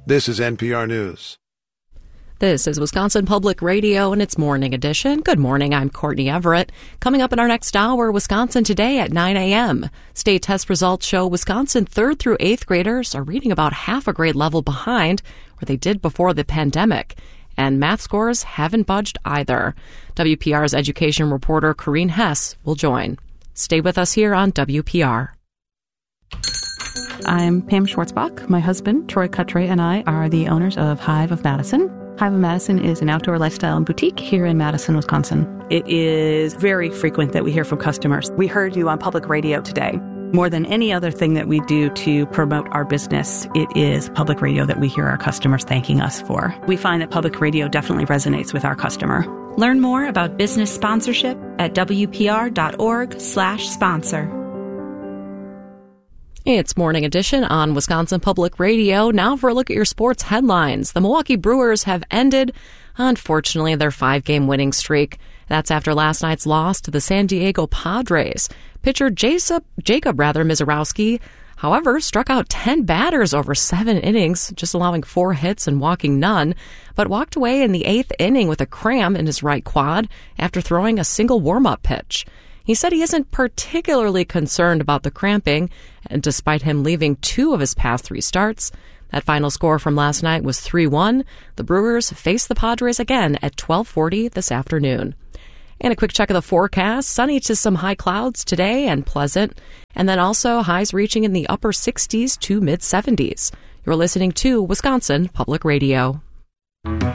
This is NPR News. This is Wisconsin Public Radio and its morning edition. Good morning, I'm Courtney Everett. Coming up in our next hour, Wisconsin Today at 9 a.m. State test results show Wisconsin 3rd through 8th graders are reading about half a grade level behind where they did before the pandemic. And math scores haven't budged either. WPR's education reporter Corrine Hess will join. Stay with us here on WPR. I'm Pam Schwartzbach. My husband, Troy Cutray, and I are the owners of Hive of Madison. Hive of Madison is an outdoor lifestyle boutique here in Madison, Wisconsin. It is very frequent that we hear from customers. We heard you on public radio today. More than any other thing that we do to promote our business, it is public radio that we hear our customers thanking us for. We find that public radio definitely resonates with our customer. Learn more about business sponsorship at wpr.org/sponsor. It's Morning Edition on Wisconsin Public Radio. Now for a look at your sports headlines. The Milwaukee Brewers have ended, unfortunately, their 5-game winning streak. That's after last night's loss to the San Diego Padres. Pitcher Jacob Misiorowski, however, struck out 10 batters over 7 innings, just allowing 4 hits and walking none, but walked away in the 8th inning with a cramp in his right quad after throwing a single warm-up pitch. He said he isn't particularly concerned about the cramping, and despite him leaving 2 of his past 3 starts. That final score from last night was 3-1. The Brewers face the Padres again at 12:40 this afternoon. And a quick check of the forecast. Sunny to some high clouds today and pleasant. And then also highs reaching in the upper 60s to mid 70s. You're listening to Wisconsin Public Radio.